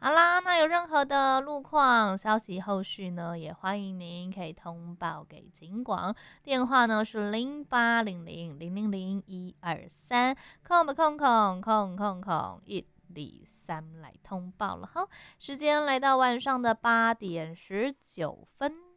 好啦，那有任何的路况消息，后续呢也欢迎您可以通报给警广，电话呢是0800000123，空123来通报了哈。时间来到晚上的8点19分。